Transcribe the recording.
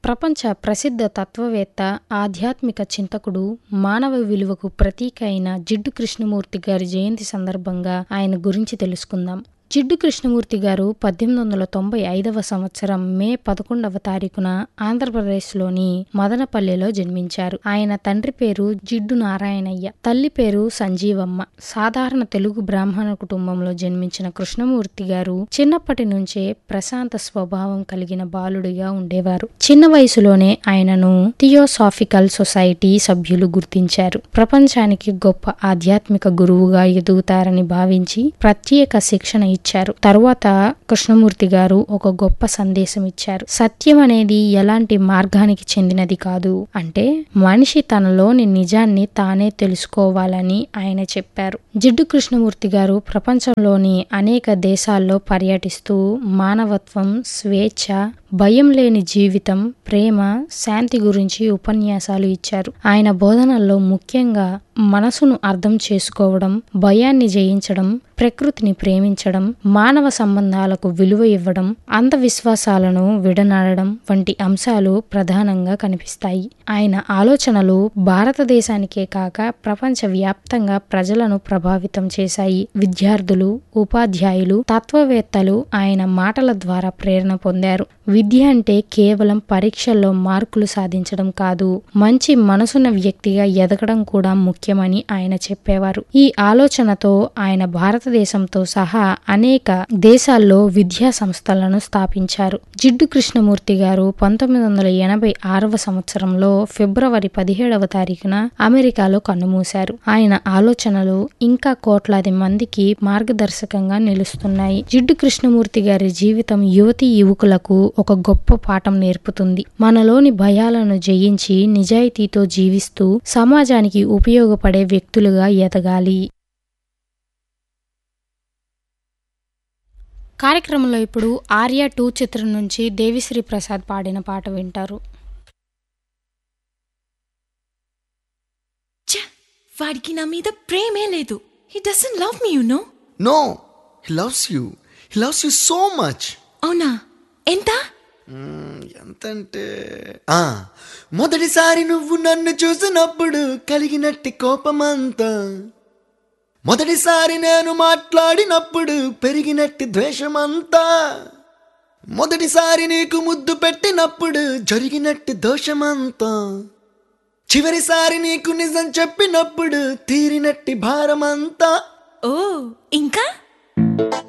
ప్రపంచ ప్రసిద్ధ తత్వవేత్త, ఆధ్యాత్మిక చింతకుడు, మానవ విలువకు ప్రతీక అయిన జిడ్డు కృష్ణమూర్తి గారి జయంతి సందర్భంగా ఆయన గురించి తెలుసుకుందాం. జిడ్డు కృష్ణమూర్తి గారు 1895 సంవత్సరం మే 11వ తారీఖున ఆంధ్రప్రదేశ్లోని మదనపల్లెలో జన్మించారు. ఆయన తండ్రి పేరు జిడ్డు నారాయణయ్య, తల్లి పేరు సంజీవమ్మ. సాధారణ తెలుగు బ్రాహ్మణ కుటుంబంలో జన్మించిన కృష్ణమూర్తి గారు చిన్నప్పటి నుంచే ప్రశాంత స్వభావం కలిగిన బాలుడిగా ఉండేవారు. చిన్న వయసులోనే ఆయనను థియోసాఫికల్ సొసైటీ సభ్యులు గుర్తించారు. ప్రపంచానికి గొప్ప ఆధ్యాత్మిక గురువుగా ఎదుగుతారని భావించి ప్రత్యేక శిక్షణ ఇచ్చారు. తరువాత కృష్ణమూర్తి గారు ఒక గొప్ప సందేశం ఇచ్చారు. సత్యం అనేది ఎలాంటి మార్గానికి చెందినది కాదు, అంటే మనిషి తనలోని నిజాన్ని తానే తెలుసుకోవాలని ఆయన చెప్పారు. జిడ్డు కృష్ణమూర్తి గారు ప్రపంచంలోని అనేక దేశాల్లో పర్యటిస్తూ మానవత్వం, స్వేచ్ఛ, భయం లేని జీవితం, ప్రేమ, శాంతి గురించి ఉపన్యాసాలు ఇచ్చారు. ఆయన బోధనల్లో ముఖ్యంగా మనసును అర్థం చేసుకోవడం, భయాన్ని జయించడం, ప్రకృతిని ప్రేమించడం, మానవ సంబంధాలకు విలువ ఇవ్వడం, అంధవిశ్వాసాలను విడనాడడం వంటి అంశాలు ప్రధానంగా కనిపిస్తాయి. ఆయన ఆలోచనలు భారతదేశానికే కాక ప్రపంచవ్యాప్తంగా ప్రజలను ప్రభావితం చేశాయి. విద్యార్థులు, ఉపాధ్యాయులు, తత్వవేత్తలు ఆయన మాటల ద్వారా ప్రేరణ పొందారు. విద్య అంటే కేవలం పరీక్షల్లో మార్కులు సాధించడం కాదు, మంచి మనసున్న వ్యక్తిగా ఎదగడం కూడా ముఖ్యమని ఆయన చెప్పేవారు. ఈ ఆలోచనతో ఆయన భారతదేశంతో సహా అనేక దేశాల్లో విద్యా సంస్థలను స్థాపించారు. జిడ్డు కృష్ణమూర్తి గారు 1986 సంవత్సరంలో ఫిబ్రవరి 17వ తారీఖున అమెరికాలో కన్నుమూశారు. ఆయన ఆలోచనలు ఇంకా కోట్లాది మందికి మార్గదర్శకంగా నిలుస్తున్నాయి. జిడ్డు కృష్ణమూర్తి గారి జీవితం యువతీ యువకులకు ఒక గొప్ప పాఠం నేర్పుతుంది. మనలోని భయాలను జయించి నిజాయితీతో జీవిస్తూ సమాజానికి ఉపయోగపడే వ్యక్తులుగా ఎదగాలి. కార్యక్రమంలో ఇప్పుడు ఆర్య 2 చిత్రం నుంచి దేవిశ్రీ ప్రసాద్ పాడిన పాట వింటారు. వాడికి నా మీద ప్రేమే లేదు. He doesn't love me, you know. No, he loves you. He loves you so much. అవునా? ఎంత? ఎంతంటే మొదటిసారి నువ్వు నన్ను చూసినప్పుడు కలిగినట్టి కోపమంతా, మొదటిసారి నేను మాట్లాడినప్పుడు పెరిగినట్టి ద్వేషమంతా, మొదటిసారి నీకు ముద్దు పెట్టినప్పుడు జరిగినట్టి దోషమంతా, చివరిసారి నీకు నిజం చెప్పినప్పుడు తీరినట్టి భారమంతా. ఓ ఇంకా